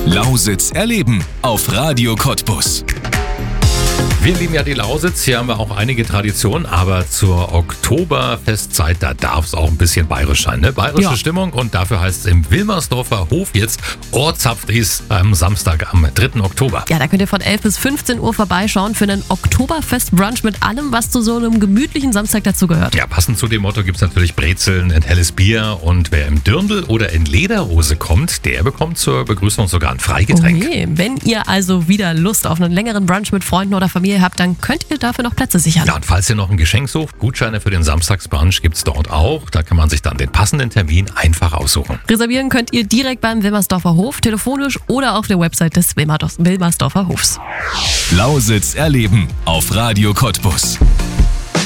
Lausitz erleben auf Radio Cottbus. Wir lieben ja die Lausitz, hier haben wir auch einige Traditionen, aber zur Oktoberfestzeit, da darf es auch ein bisschen bayerisch sein, ne? Bayerische Stimmung, und dafür heißt es im Wilmersdorfer Hof jetzt Ortsapfries am Samstag, am 3. Oktober. Ja, da könnt ihr von 11 bis 15 Uhr vorbeischauen für einen Oktoberfest-Brunch mit allem, was zu so einem gemütlichen Samstag dazu gehört. Ja, passend zu dem Motto gibt es natürlich Brezeln, ein helles Bier, und wer im Dirndl oder in Lederhose kommt, der bekommt zur Begrüßung sogar ein Freigetränk. Okay, wenn ihr also wieder Lust auf einen längeren Brunch mit Freunden oder Familie habt, dann könnt ihr dafür noch Plätze sichern. Ja, und falls ihr noch ein Geschenk sucht, Gutscheine für den Samstagsbrunch gibt's dort auch. Da kann man sich dann den passenden Termin einfach aussuchen. Reservieren könnt ihr direkt beim Wilmersdorfer Hof, telefonisch oder auf der Website des Wilmersdorfer Hofs. Lausitz erleben auf Radio Cottbus.